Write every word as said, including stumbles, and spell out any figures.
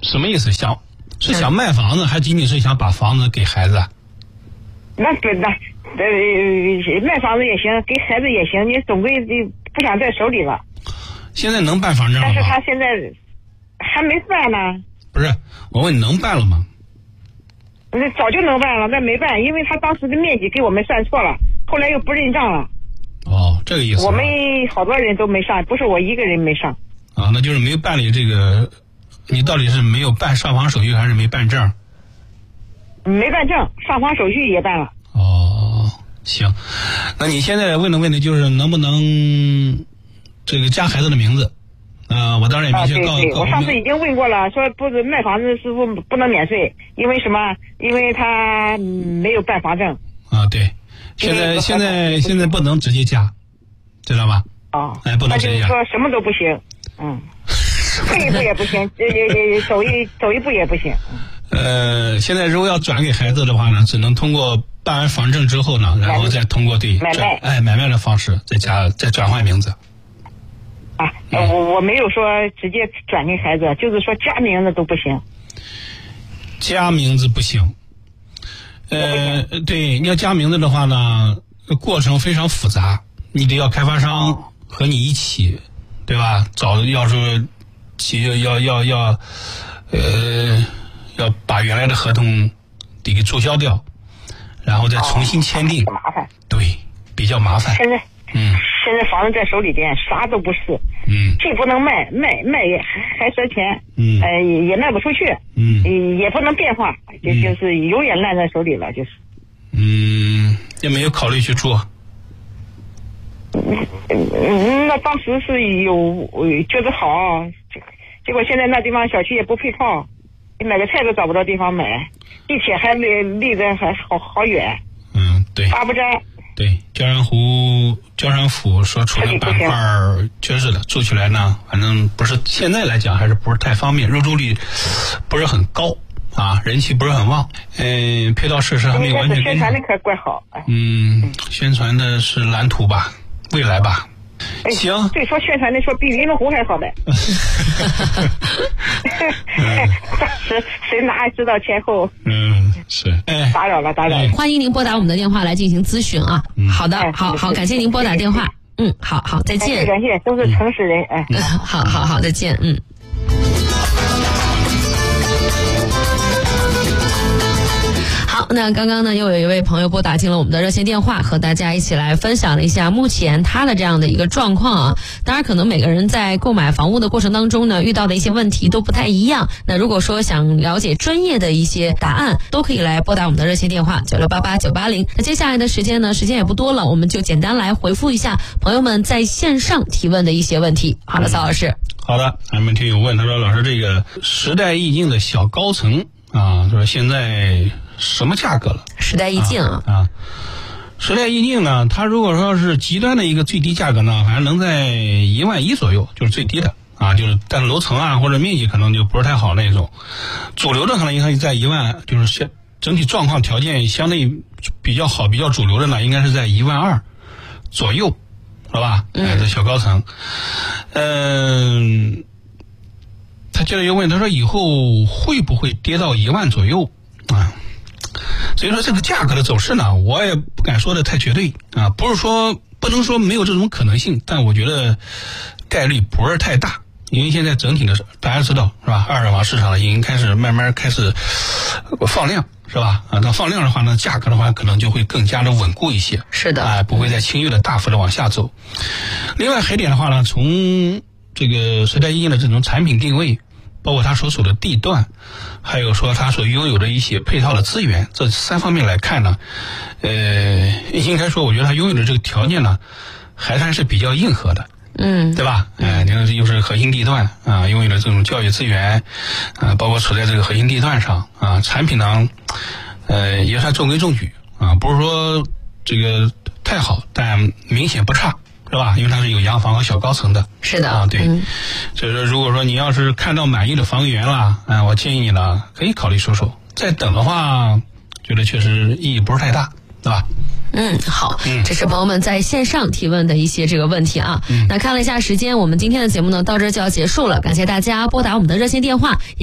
什么意思？想是想卖房子，还仅仅是想把房子给孩子？ 那对那呃卖房子也行，给孩子也行，你总归不想在手里了。 现在能办房证了吗？ 但是他现在还没办呢。 不是，我问你能办了吗？ 那早就能办了，那没办，因为他当时的面积给我们算错了，后来又不认账了。 哦，这个意思。 我们好多人都没上，不是我一个人没上。 啊，那就是没有办理这个，你到底是没有办上房手续还是没办证？ 没办证，上房手续也办了。 哦，行，那你现在问的问题就是能不能这个加孩子的名字？啊、呃，我当然也明确告诉、 啊、对对，我上次已经问过了，说不是卖房子师傅不能免税，因为什么？因为他没有办房证。 啊，对，现在现在现在不能直接加，知道吧？ 哦， 哎，不能直接加。 那就是说什么都不行，嗯，退一步也不行，这这走一走一步也不行。 呃，现在如果要转给孩子的话呢，只能通过办完房证之后呢，然后再通过对买卖哎买卖的方式再加再转换名字。 啊，嗯、我我没有说直接转给孩子，就是说加名字都不行。 加名字不行。呃，对，你要加名字的话呢，过程非常复杂，你得要开发商和你一起，对吧？找要是企业要要要呃要把原来的合同得给注销掉，然后再重新签订， 哦、麻烦。 对，比较麻烦。 现在， 嗯， 现在房子在手里边，啥都不是。 嗯， 既不能卖，卖卖也还还赊钱。 嗯， 呃，也也卖不出去。 嗯， 也不能变化，就就是永远烂在手里了，就是。 嗯，也没有考虑去做。 嗯嗯，那当时是有觉得好，结果现在那地方小区也不配套，你买个菜都找不到地方买，地铁还离离得还好好远。 嗯，对。 八不沾。 对，焦山湖焦山府所处的板块确实的，住起来呢，反正不是现在来讲还是不是太方便，入住率不是很高啊，人气不是很旺。嗯，配套设施还没完全跟上。 宣传的可怪好。 嗯，宣传的是蓝图吧，未来吧。 哎、 行， 对，说宣传的说比云龙湖还好呗。当时谁哪知道前后？ 嗯，是。哎， 打扰了，打扰了。 欢迎您拨打我们的电话来进行咨询啊。嗯、好的，好好，感谢您拨打电话。嗯，好好，再见。 感谢，感谢，都是诚实人。哎， 嗯、好好好，再见。嗯。好，那刚刚呢又有一位朋友拨打进了我们的热线电话，和大家一起来分享了一下目前他的这样的一个状况啊。当然可能每个人在购买房屋的过程当中呢，遇到的一些问题都不太一样。那如果说想了解专业的一些答案，都可以来拨打我们的热线电话九六八八九八零。那接下来的时间呢，时间也不多了，我们就简单来回复一下朋友们在线上提问的一些问题。好了，曹老师。 好的，咱们听友问，他说老师，这个时代意境的小高层啊，说现在什么价格了？ 时代意境啊， 啊，时代意境呢，它如果说是极端的一个最低价格呢，反正能在一万一左右，就是最低的啊，就是但是楼层啊或者面积可能就不是太好那种，主流的可能应该在一万，就是整体状况条件相对比较好、比较主流的呢，应该是在一万二左右，是吧？嗯，这小高层，嗯、呃，他接着又问，他说以后会不会跌到一万左右啊？所以说这个价格的走势呢，我也不敢说的太绝对啊，不是说不能说没有这种可能性，但我觉得概率不是太大，因为现在整体的大家知道是吧，二手房市场已经开始慢慢开始放量，是吧？啊，那放量的话呢，价格的话可能就会更加的稳固一些， 是的， 啊，不会再轻易的大幅的往下走。另外还一点的话呢，从这个时代意境的这种产品定位，包括它所处的地段，还有说它所拥有的一些配套的资源，这三方面来看呢，呃，应该说我觉得它拥有的这个条件呢，还算是比较硬核的， 嗯， 对吧？哎、呃，你看又是核心地段啊，拥有的这种教育资源啊，包括处在这个核心地段上啊，产品呢，呃，也算中规中矩啊，不是说这个太好，但明显不差。是吧？因为它是有洋房和小高层的。 是的啊，对。 嗯、 所以说，如果说你要是看到满意的房源了，啊，我建议你呢，可以考虑收手。再等的话，觉得确实意义不是太大，对吧？ 嗯，好， 嗯， 这是朋友们在线上提问的一些这个问题啊。嗯、那看了一下时间，我们今天的节目呢到这就要结束了，感谢大家拨打我们的热线电话。